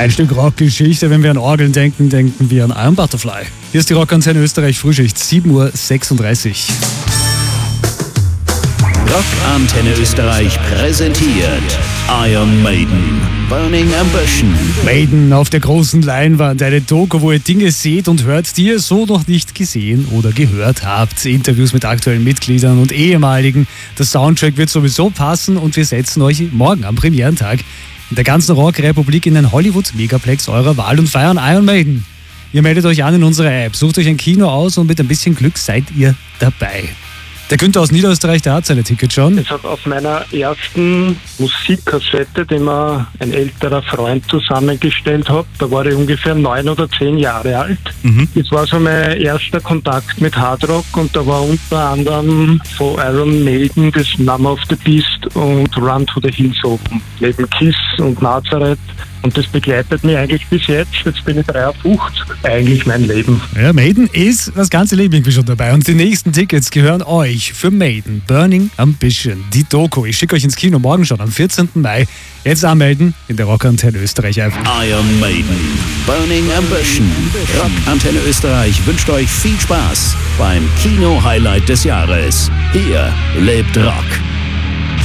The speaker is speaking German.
Ein Stück Rockgeschichte. Wenn wir an Orgeln denken, denken wir an Iron Butterfly. Hier ist die Rockantenne Österreich Frühschicht, 7:36 Uhr. Rockantenne Österreich präsentiert Iron Maiden, Burning Ambition. Maiden auf der großen Leinwand, eine Doku, wo ihr Dinge seht und hört, die ihr so noch nicht gesehen oder gehört habt. Interviews mit aktuellen Mitgliedern und ehemaligen. Der Soundtrack wird sowieso passen und wir setzen euch morgen am Premierentag in der ganzen Rockrepublik in den Hollywood-Megaplex eurer Wahl und feiern Iron Maiden. Ihr meldet euch an in unserer App, sucht euch ein Kino aus und mit ein bisschen Glück seid ihr dabei. Der Günther aus Niederösterreich, der hat seine Tickets schon. Ich habe auf meiner ersten Musikkassette, die mir ein älterer Freund zusammengestellt hat, da war ich ungefähr 9 oder 10 Jahre alt. Das war so mein erster Kontakt mit Hardrock und da war unter anderem von Iron Maiden das Number of the Beast und Run to the Hills oben. Neben Kiss und Nazareth. Und das begleitet mich eigentlich bis jetzt. Jetzt bin ich 53. Eigentlich mein Leben. Ja, Maiden ist das ganze Leben irgendwie schon dabei. Und die nächsten Tickets gehören euch für Maiden. Burning Ambition, die Doku. Ich schicke euch ins Kino morgen schon am 14. Mai. Jetzt anmelden in der Rockantenne Österreich App. Iron Maiden, Burning Ambition. Rockantenne Österreich wünscht euch viel Spaß beim Kino-Highlight des Jahres. Hier lebt Rock.